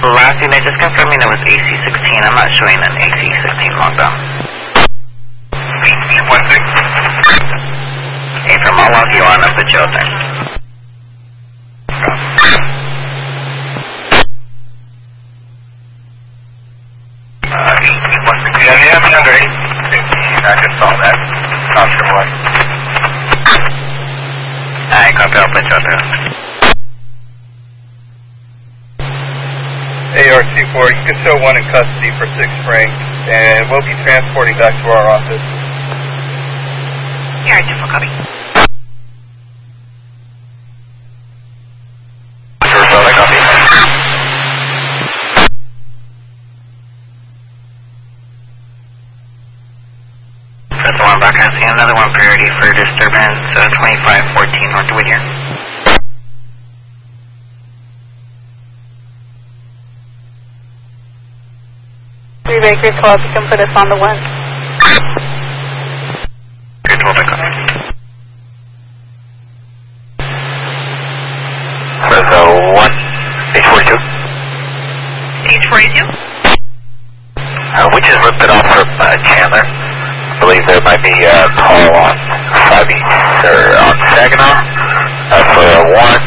Last unit, just confirming it was AC-16. I'm not showing an AC-16 lockdown. AC-16. Hey, from I'll log you on up the children. Yeah, I'm under 8. I just saw that. Not sure what. Alright, copy, I'll put you out there. AR-24, you can show one in custody for 6 francs, and we'll be transporting back to our office. AR-24, copy. That's one back. I see another one priority for disturbance, 2514 North Whittier. Three Baker 12, you can put us on the 1. Baker 12, back on. For the 1, H42. H42? We just ripped it off from Chandler. I believe there might be a call on 5 East, or on Saginaw, for a 1.